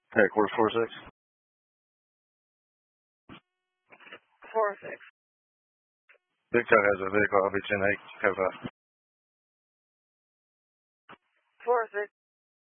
Headquarters 4-6. 4-6. Big Chuck has a vehicle. I'll be 10-8. Have 4-6.